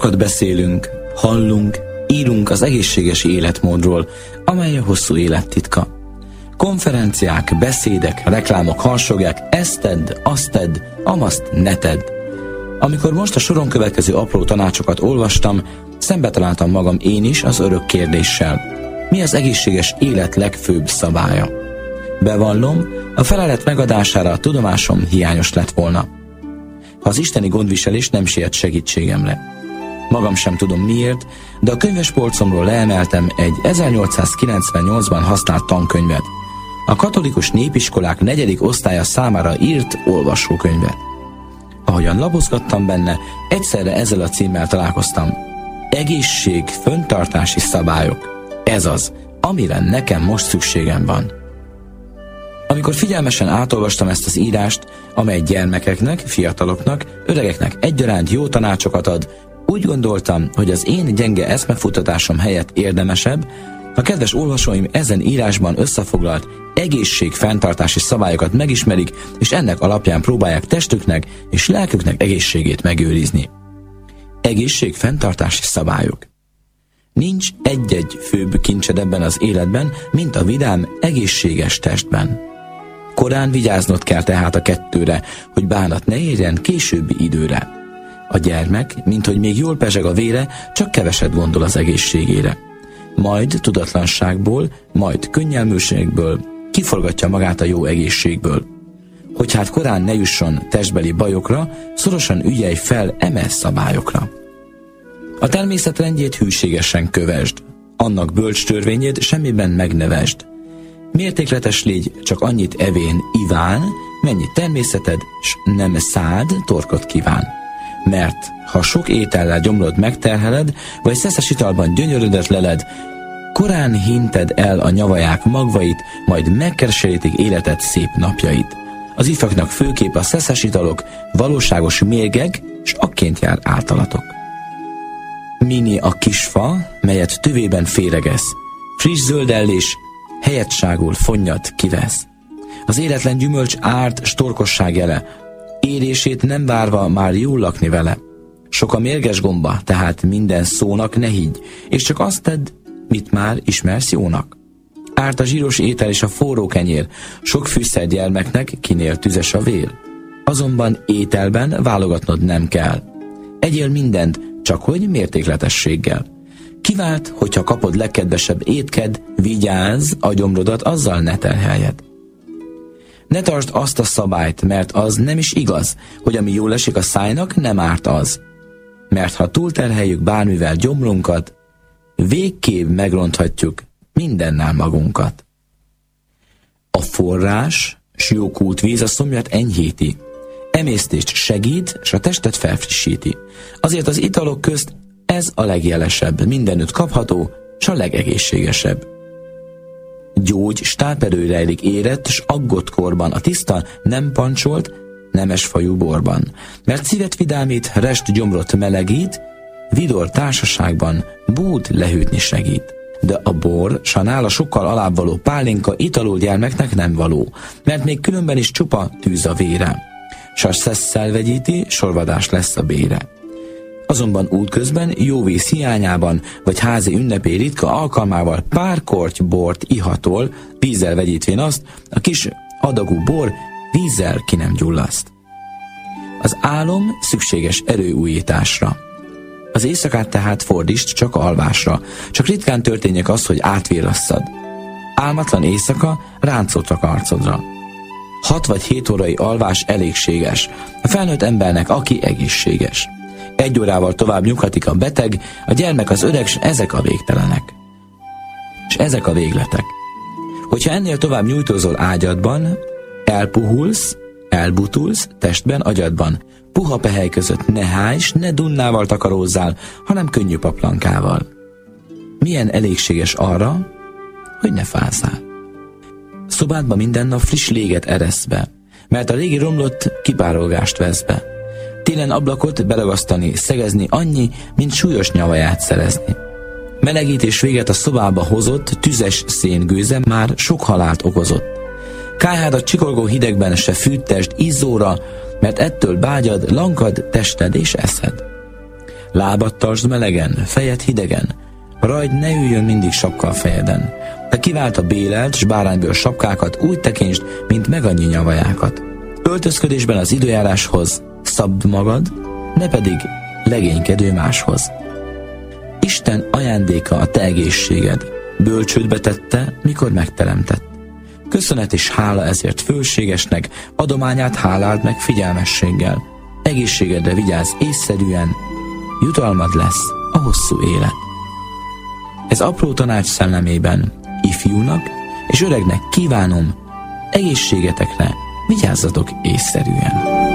Sokat beszélünk, hallunk, írunk az egészséges életmódról, amely a hosszú élet titka. Konferenciák, beszédek, reklámok harsogják, ezt tedd, azt tedd, amazt ne tedd. Amikor most a soron következő apró tanácsokat olvastam, szembe találtam magam én is az örök kérdéssel. Mi az egészséges élet legfőbb szabálya? Bevallom, a felelet megadására a tudomásom hiányos lett volna. Ha az isteni gondviselés nem siet segítségemre. Magam sem tudom miért, de a könyvespolcomról leemeltem egy 1898-ban használt tankönyvet. A katolikus népiskolák 4. osztálya számára írt olvasókönyvet. Ahogyan lapozgattam benne, egyszerre ezzel a címmel találkoztam. Egészség, föntartási szabályok. Ez az, amire nekem most szükségem van. Amikor figyelmesen átolvastam ezt az írást, amely gyermekeknek, fiataloknak, öregeknek egyaránt jó tanácsokat ad, úgy gondoltam, hogy az én gyenge eszmefuttatásom helyett érdemesebb, ha kedves olvasóim ezen írásban összefoglalt egészségfenntartási szabályokat megismerik, és ennek alapján próbálják testüknek és lelküknek egészségét megőrizni. Egészségfenntartási szabályok. Nincs egy-egy főbb kincsed ebben az életben, mint a vidám, egészséges testben. Korán vigyáznod kell tehát a kettőre, hogy bánat ne érjen későbbi időre. A gyermek, minthogy még jól pezseg a vére, csak keveset gondol az egészségére. Majd tudatlanságból, majd könnyelműségből kiforgatja magát a jó egészségből. Hogy hát korán ne jusson testbeli bajokra, szorosan ügyelj fel eme szabályokra. A természet rendjét hűségesen kövesd, annak bölcs törvényét semmiben megnevesd. Mértékletes légy, csak annyit evén, iván, mennyit természeted, s nem szád, torkot kíván. Mert ha sok étellel gyomrod megterheled, vagy szeszes italban gyönyörödet leled, korán hinted el a nyavaják magvait, majd megkeserítik életed szép napjait. Az ifjaknak főképp a szeszes italok, valóságos mérgek, s akként jár általatok. Mini a kisfa, melyet tövében féregesz, friss zöldellés, helyetságul fonnyat kivesz. Az életlen gyümölcs árt, storkosság jele, érését nem várva már jól lakni vele. Sok a mérges gomba, tehát minden szónak ne higgy, és csak azt tedd, mit már ismersz jónak. Árt a zsíros étel és a forró kenyér, sok fűszer gyermeknek, kinél tüzes a vér. Azonban ételben válogatnod nem kell. Egyél mindent, csak hogy mértékletességgel. Kivált, hogyha kapod legkedvesebb étked, vigyázz, a gyomrodat azzal ne terheljed. Ne tartsd azt a szabályt, mert az nem is igaz, hogy ami jól esik a szájnak, nem árt az. Mert ha túlterheljük bármivel gyomrunkat, végképp megronthatjuk mindennel magunkat. A forrás, s jó kult víz a szomjat enyhíti, emésztést segít, s a testet felfrissíti. Azért az italok közt ez a legjelesebb, mindenütt kapható, s a legegészségesebb. Gyógy stáperő rejlik érett, s aggott korban, a tiszta, nem pancsolt, nemes fajú borban. Mert szívet vidámít, rest gyomrot melegít, vidor társaságban bút lehűtni segít. De a bor, s a nála sokkal alább való pálinka italul gyermeknek nem való, mert még különben is csupa tűz a vére. S a szesszel vegyíti, sorvadás lesz a bére. Azonban útközben, jó víz hiányában, vagy házi ünnepé ritka alkalmával pár korty bort ihatol, vízzel vegyítvén azt, a kis adagú bor vízzel ki nem gyullaszt. Az álom szükséges erőújításra. Az éjszakát tehát fordítsd csak alvásra, csak ritkán történjek az, hogy átvérasszad. Álmatlan éjszaka ráncot rak arcodra. 6 vagy 7 órai alvás elégséges, a felnőtt embernek, aki egészséges. 1 órával tovább nyughatik a beteg, a gyermek, az öreg, s ezek a végtelenek. És ezek a végletek. Hogyha ennél tovább nyújtózol ágyadban, elpuhulsz, elbutulsz, testben, agyadban. Puha pehely között ne háj, s ne dunnával takarózzál, hanem könnyű paplankával. Milyen elégséges arra, hogy ne fázzál. Szobádba minden nap friss léget eresz be, mert a régi romlott kipárolgást vesz be. Télen ablakot beragasztani, szegezni annyi, mint súlyos nyavaját szerezni. Melegítés véget a szobába hozott, tüzes széngőze már sok halált okozott. Kályhádat csikorgó hidegben se fűtesd izzóra, mert ettől bágyad, lankad tested és eszed. Lábad tartsd melegen, fejed hidegen. Rajd ne üljön mindig sapka a fejeden. De kivált a bélelt s báránybőr sapkákat úgy tekintsd, mint meg annyi nyavajákat. Öltözködésben az időjáráshoz szabd magad, ne pedig legénykedő máshoz. Isten ajándéka a te egészséged, bölcsődbe tette, mikor megteremtett. Köszönet és hála ezért fölségesnek, adományát háláld meg figyelmességgel. Egészségedre vigyázz észszerűen, jutalmad lesz a hosszú élet. Ez apró tanács szellemében ifjúnak és öregnek kívánom, egészségetekre vigyázzatok észszerűen.